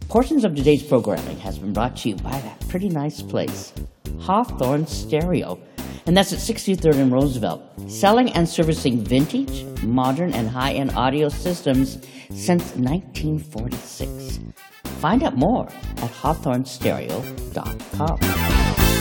Portions of today's programming has been brought to you by that pretty nice place, Hawthorne Stereo, and that's at 63rd and Roosevelt, selling and servicing vintage, modern, and high-end audio systems since 1946. Find out more at hawthornestereo.com.